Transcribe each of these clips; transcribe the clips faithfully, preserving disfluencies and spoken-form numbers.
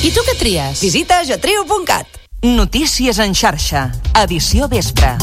I tu què tries? Visita getriu punt cat. Notícies en xarxa, edició vespre.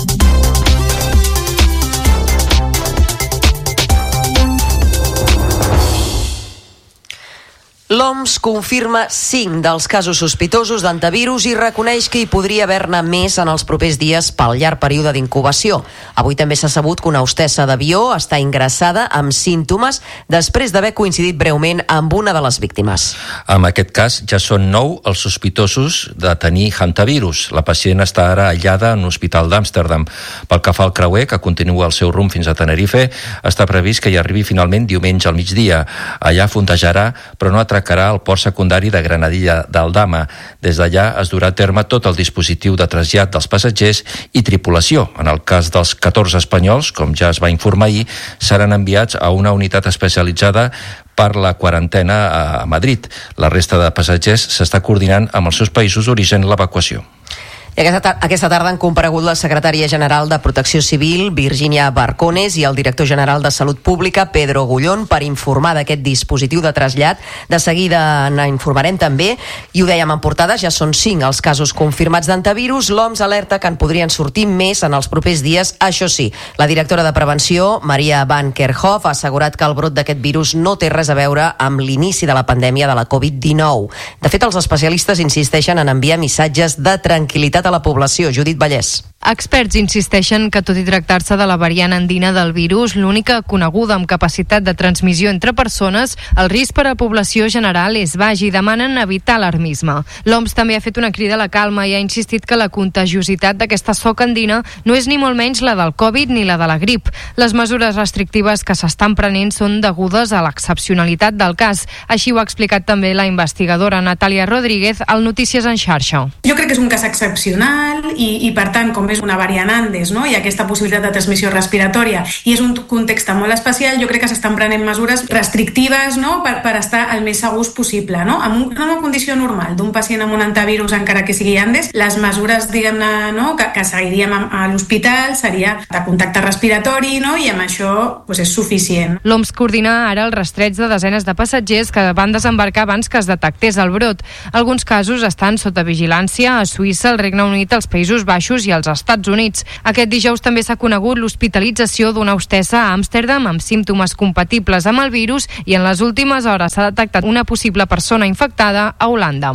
L'O M S confirma cinc dels casos sospitosos d'antivirus i reconeix que hi podria haver-ne més en els propers dies pel llarg període d'incubació. Avui també s'ha sabut que una hostessa d'avió està ingressada amb símptomes després d'haver coincidit breument amb una de les víctimes. En aquest cas ja són nou els sospitosos de tenir hantavirus. La pacient està ara aïllada en l'Hospital d'Amsterdam. Pel que fa al creuer, que continua el seu rumb fins a Tenerife, està previst que hi arribi finalment diumenge al migdia. Allà fondejarà, però no atracarà el port secundari de Granadilla d'Aldama. Des d'allà es durà a terme tot el dispositiu de trasllat dels passatgers i tripulació. En el cas dels catorze espanyols, com ja es va informar ahir, seran enviats a una unitat especialitzada per la quarantena a Madrid. La resta de passatgers s'està coordinant amb els seus països d'origen l'evacuació. I aquesta, tar- aquesta tarda han comparegut la secretària general de Protecció Civil, Virginia Barcones, i el director general de Salut Pública, Pedro Gullón, per informar d'aquest dispositiu de trasllat. De seguida n'informarem també, i ho dèiem en portada, ja són cinc els casos confirmats d'antivirus. L'O M S alerta que en podrien sortir més en els propers dies. Això sí, la directora de Prevenció, Maria Van Kerkhoff, ha assegurat que el brot d'aquest virus no té res a veure amb l'inici de la pandèmia de la covid dinou. De fet, els especialistes insisteixen en enviar missatges de tranquil·litat a la població. Judit Vallès. Experts insisteixen que, tot i tractar-se de la variant andina del virus, l'única coneguda amb capacitat de transmissió entre persones, el risc per a població general és baix i demanen evitar alarmisme. L'O M S també ha fet una crida a la calma i ha insistit que la contagiositat d'aquesta soca andina no és ni molt menys la del Covid ni la de la grip. Les mesures restrictives que s'estan prenent són degudes a l'excepcionalitat del cas. Així ho ha explicat també la investigadora Natàlia Rodríguez al Notícies en xarxa. Jo crec que és un cas excepcional i, i per tant, com és una variant Andes, no? I aquesta possibilitat de transmissió respiratòria i és un context molt especial, jo crec que s'estan prenent mesures restrictives, no? per, per estar el més segurs possible, no? En, un, en una condició normal d'un pacient amb un antivirus, encara que sigui Andes, les mesures, diguem-ne, no? que, que seguiríem a, a l'hospital seria de contacte respiratori, no? I amb això pues, és suficient. L'O M S coordina ara el rastreig de desenes de passatgers que van desembarcar abans que es detectés el brot. Alguns casos estan sota vigilància a Suïssa, el Regne Unit, els Països Baixos i els Estats Units. Aquest dijous també s'ha conegut l'hospitalització d'una hostessa a Amsterdam amb símptomes compatibles amb el virus i en les últimes hores s'ha detectat una possible persona infectada a Holanda.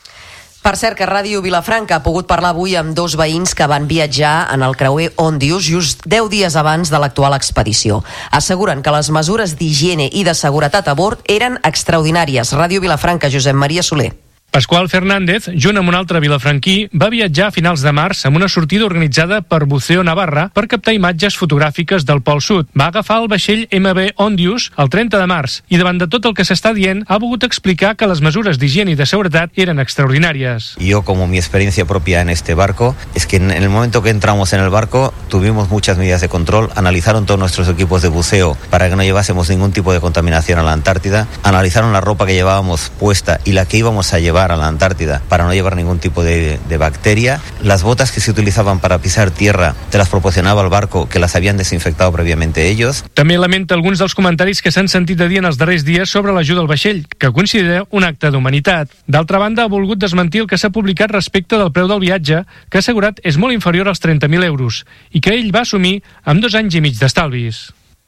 Per cert, que Ràdio Vilafranca ha pogut parlar avui amb dos veïns que van viatjar en el creuer Òndius just deu dies abans de l'actual expedició. Asseguren que les mesures d'higiene i de seguretat a bord eren extraordinàries. Ràdio Vilafranca, Josep Maria Soler. Pasqual Fernández, junt amb un altre vilafranquí, va viatjar a finals de març amb una sortida organitzada per Buceo Navarra per captar imatges fotogràfiques del Pol Sud. Va agafar el vaixell eme ve Òndius el trenta de març i davant de tot el que s'està dient ha volgut explicar que les mesures d'higiene i de seguretat eren extraordinàries. Yo, como mi experiencia propia en este barco, es que en el momento que entramos en el barco tuvimos muchas medidas de control, analizaron todos nuestros equipos de buceo para que no llevásemos ningún tipo de contaminación a la Antártida, analizaron la ropa que llevábamos puesta y la que íbamos a llevar a la Antártida para no llevar ningún tipo de, de bacteria. Las botas que se utilizaban para pisar tierra te las proporcionaba el barco, que las habían desinfectado previamente ellos. També lamenta alguns dels comentaris que s'han sentit a dir en els darrers dies sobre l'ajuda al vaixell, que considera un acte d'humanitat. D'altra banda, ha volgut desmentir el que s'ha publicat respecte del preu del viatge, que ha assegurat és molt inferior als trenta mil euros i que ell va assumir amb dos anys i mig d'estalvis.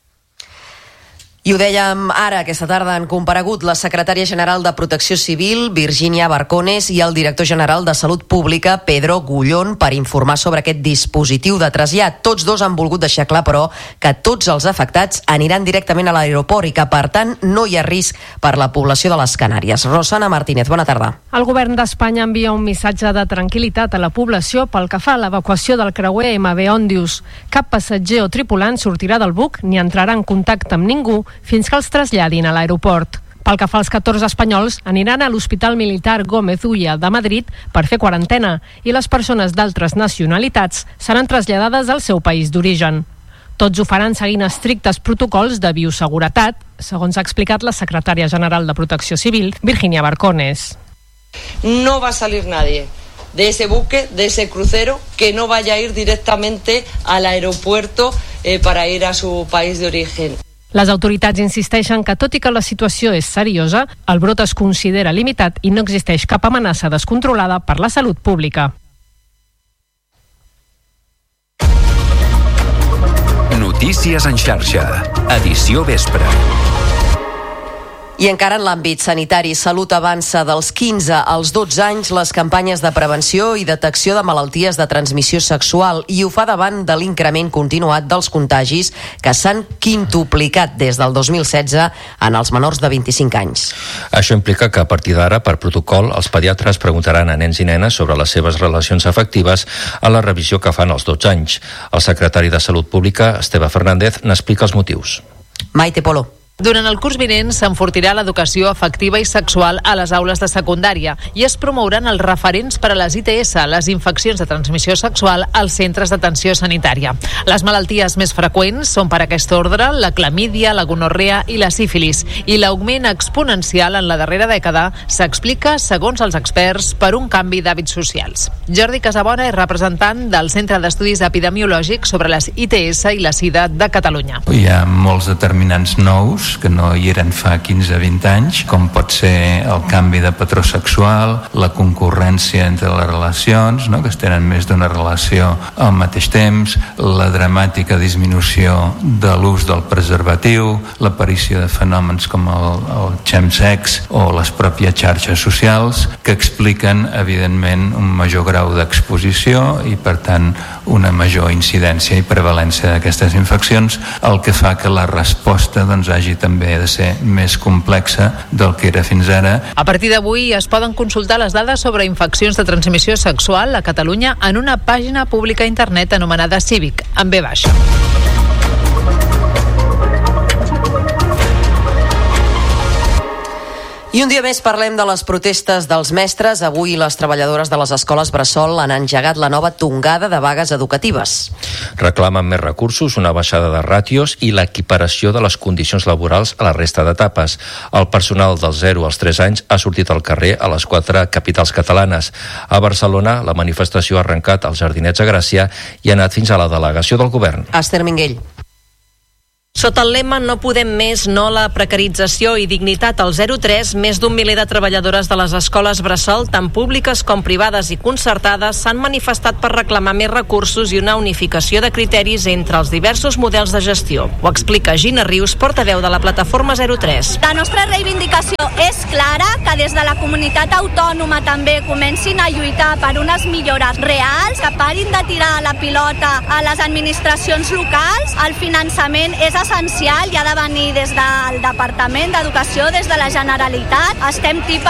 I ho dèiem ara, aquesta tarda han comparegut la secretària general de Protecció Civil, Virginia Barcones, i el director general de Salut Pública, Pedro Gullón, per informar sobre aquest dispositiu de trasllat. Tots dos han volgut deixar clar, però, que tots els afectats aniran directament a l'aeroport i que, per tant, no hi ha risc per la població de les Canàries. Rosana Martínez, bona tarda. El govern d'Espanya envia un missatge de tranquil·litat a la població pel que fa a l'evacuació del creuer eme ve Òndius. Cap passatger o tripulant sortirà del buc ni entrarà en contacte amb ningú fins que els traslladin a l'aeroport. Pel que fa als catorze espanyols, aniran a l'Hospital Militar Gómez Ulla de Madrid per fer quarantena i les persones d'altres nacionalitats seran traslladades al seu país d'origen. Tots ho faran seguint estrictes protocols de bioseguretat, segons ha explicat la secretària general de Protecció Civil, Virginia Barcones. No va a salir nadie de ese buque, de ese crucero, que no vaya a ir directamente al aeropuerto eh, para ir a su país de origen. Les autoritats insisteixen que, tot i que la situació és seriosa, el brot es considera limitat i no existeix cap amenaça descontrolada per la salut pública. Notícies en xarxa, edició vespre. I encara en l'àmbit sanitari, Salut avança dels quinze als dotze anys les campanyes de prevenció i detecció de malalties de transmissió sexual i ho fa davant de l'increment continuat dels contagis que s'han quintuplicat des del dos mil setze en els menors de vint-i-cinc anys. Això implica que a partir d'ara, per protocol, els pediatres preguntaran a nens i nenes sobre les seves relacions afectives a la revisió que fan als dotze anys. El secretari de Salut Pública, Esteve Fernández, n'explica els motius. Maite Polo. Durant el curs vinent s'enfortirà l'educació afectiva i sexual a les aules de secundària i es promouran els referents per a les I T S, les infeccions de transmissió sexual, als centres d'atenció sanitària. Les malalties més freqüents són per aquest ordre la clamídia, la gonorrea i la sífilis, i l'augment exponencial en la darrera dècada s'explica, segons els experts, per un canvi d'hàbits socials. Jordi Casabona és representant del Centre d'Estudis Epidemiològics sobre les I T S i la SIDA de Catalunya. Hi ha molts determinants nous que no hi eren fa quinze a vint anys, com pot ser el canvi de patró sexual, la concurrència entre les relacions, no? que es tenen més d'una relació al mateix temps, la dramàtica disminució de l'ús del preservatiu, l'aparició de fenòmens com el, el chemsex o les pròpies xarxes socials, que expliquen, evidentment, un major grau d'exposició i, per tant, una major incidència i prevalència d'aquestes infeccions, el que fa que la resposta doncs, hagi també de ser més complexa del que era fins ara. A partir d'avui es poden consultar les dades sobre infeccions de transmissió sexual a Catalunya en una pàgina pública a internet anomenada Cívic, amb B baixa. I un dia més parlem de les protestes dels mestres. Avui les treballadores de les escoles bressol han engegat la nova tongada de vagues educatives. Reclamen més recursos, una baixada de ràtios i l'equiparació de les condicions laborals a la resta d'etapes. El personal dels zero als tres anys ha sortit al carrer a les quatre capitals catalanes. A Barcelona, la manifestació ha arrencat als Jardinets a Gràcia i ha anat fins a la delegació del govern. Esther Minguell. Sota el lema No podem més, no a la precarització i dignitat al zero tres, més d'un miler de treballadores de les escoles bressol, tant públiques com privades i concertades, s'han manifestat per reclamar més recursos i una unificació de criteris entre els diversos models de gestió. Ho explica Gina Rius, portaveu de la plataforma zero tres. La nostra reivindicació és clara, que des de la comunitat autònoma també comencin a lluitar per unes millores reals, que parin de tirar la pilota a les administracions locals. El finançament és essencial i ha de venir des del Departament d'Educació, des de la Generalitat. Estem